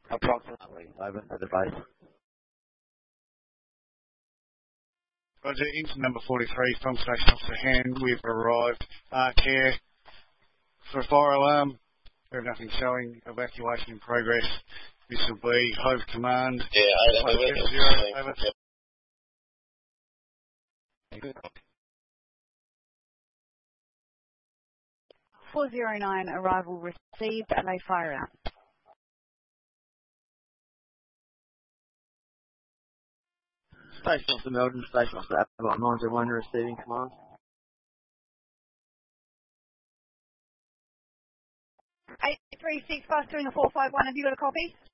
Approximately. Over to the base. Roger, into number 43 from Station Officer Hand. We've arrived. Care for a fire alarm. We have nothing showing. Evacuation in progress. This will be Hove Command. Yeah, Over. 409 arrival received and a fire out. Station Officer Melbourne, Station Officer Abbott 901 receiving command. 836 fast doing a 451. Have you got a copy?